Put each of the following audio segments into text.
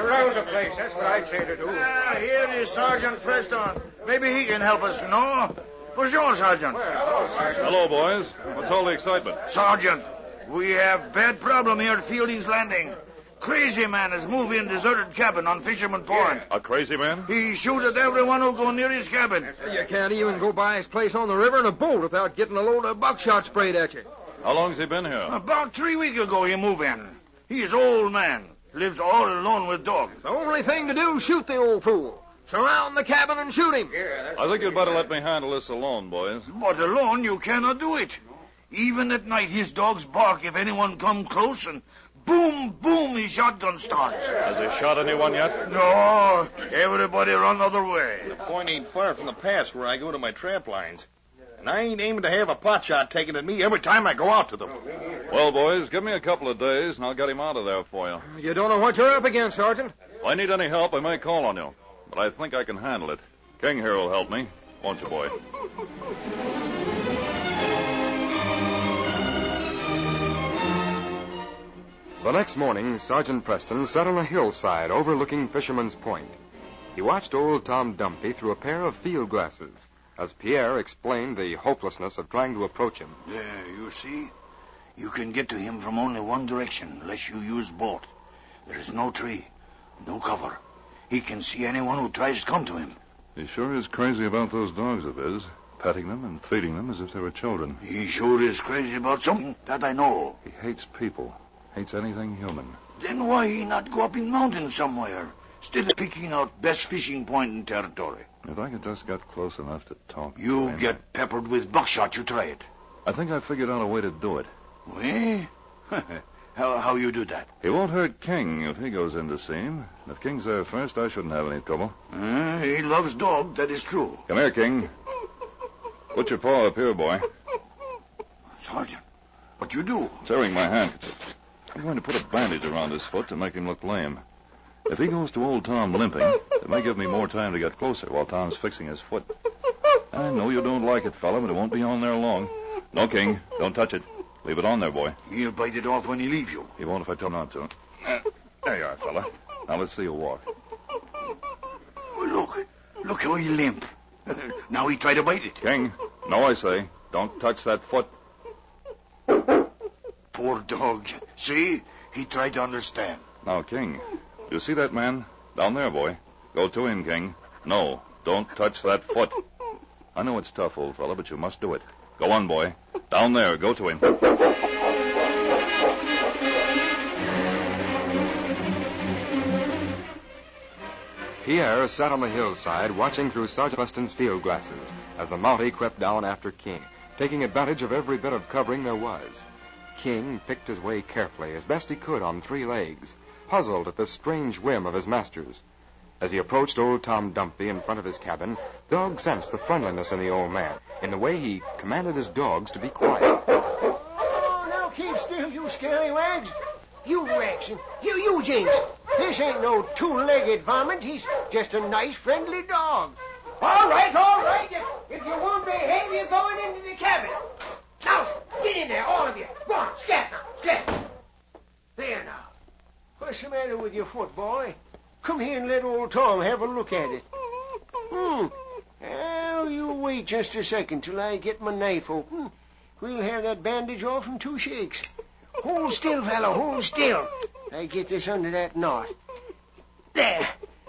around the place. That's what I'd say to do. Here is Sergeant Preston. Maybe he can help us, no? Bonjour, Sergeant. Hello, boys. What's all the excitement? Sergeant, we have bad problem here at Fielding's Landing. Crazy man has moved in deserted cabin on Fisherman Point. A crazy man? He shoot at everyone who go near his cabin. You can't even go by his place on the river in a boat without getting a load of buckshot sprayed at you. How long's he been here? About 3 weeks ago he moved in. He's old man. Lives all alone with dog. The only thing to do is shoot the old fool. Surround the cabin and shoot him. I think you'd better let me handle this alone, boys. But alone you cannot do it. Even at night his dogs bark if anyone come close, and boom, boom, his shotgun starts. Has he shot anyone yet? No, everybody run the other way. The point ain't far from the pass where I go to my trap lines. And I ain't aiming to have a pot shot taken at me every time I go out to them. Well, boys, give me a couple of days, and I'll get him out of there for you. You don't know what you're up against, Sergeant. If I need any help, I may call on you. But I think I can handle it. King here will help me. Won't you, boy? The next morning, Sergeant Preston sat on a hillside overlooking Fisherman's Point. He watched old Tom Dumpy through a pair of field glasses as Pierre explained the hopelessness of trying to approach him. There, you see? You can get to him from only one direction unless you use both. There is no tree, no cover. He can see anyone who tries to come to him. He sure is crazy about those dogs of his, petting them and feeding them as if they were children. He sure is crazy about something, that I know. He hates people, hates anything human. Then why he not go up in mountains somewhere, instead of picking out best fishing point in territory? If I could just get close enough to talk to You him. get peppered with buckshot, you try it. I think I figured out a way to do it. We? How you do that? He won't hurt King if he goes in to see him. And if King's there first, I shouldn't have any trouble. He loves dog, that is true. Come here, King. Put your paw up here, boy. Sergeant, what you do? Tearing my handkerchief. I'm going to put a bandage around his foot to make him look lame. If he goes to old Tom limping, it may give me more time to get closer while Tom's fixing his foot. I know you don't like it, fella, but it won't be on there long. No, King, don't touch it. Leave it on there, boy. He'll bite it off when he leave you. He won't if I tell him not to. There you are, fella. Now let's see you walk. Oh, look how he limp. Now he try to bite it. King, no, I say. Don't touch that foot. Poor dog. See? He tried to understand. Now, King, you see that man? Down there, boy. Go to him, King. No, don't touch that foot. I know it's tough, old fella, but you must do it. Go on, boy. Down there, go to him. Pierre sat on the hillside watching through Sergeant Preston's field glasses as the Mountie crept down after King, taking advantage of every bit of covering there was. King picked his way carefully, as best he could on 3 legs, puzzled at the strange whim of his masters. As he approached old Tom Dumpy in front of his cabin, Dog sensed the friendliness in the old man, in the way he commanded his dogs to be quiet. Oh, now keep still, you scallywags. You Rex and you Jinx. This ain't no 2-legged varmint. He's just a nice, friendly dog. All right. If you won't behave, you're going into the cabin. Now, get in there, all of you. Go on, scat now, scat. There now. What's the matter with your foot, boy? Come here and let old Tom have a look at it. Well, you wait just a second till I get my knife open. We'll have that bandage off in 2 shakes. Hold still, fella, hold still. I get this under that knot. There.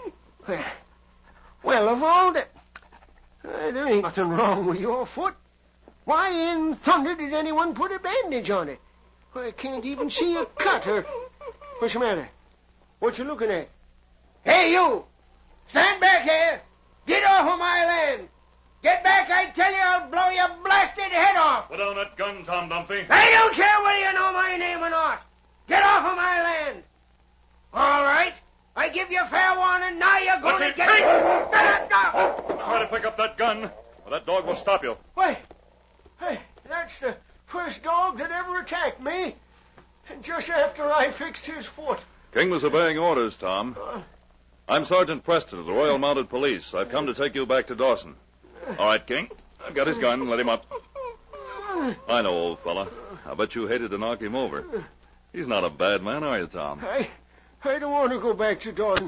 Well, of all that... there ain't nothing wrong with your foot. Why in thunder did anyone put a bandage on it? I can't even see a cut or... What's the matter? What you looking at? Hey, you! Stand back there! Get off of my land! Get back, I tell you, I'll blow your blasted head off! Put down that gun, Tom Dumpy. I don't care whether you know my name or not! Get off of my land! All right, I give you fair warning, now you're going to get... No! Try to pick up that gun, or that dog will stop you. Wait, hey, that's the first dog that ever attacked me. And just after I fixed his foot. King was obeying orders, Tom. I'm Sergeant Preston of the Royal Mounted Police. I've come to take you back to Dawson. All right, King. I've got his gun. Let him up. I know, old fella. I bet you hated to knock him over. He's not a bad man, are you, Tom? I don't want to go back to Dawson.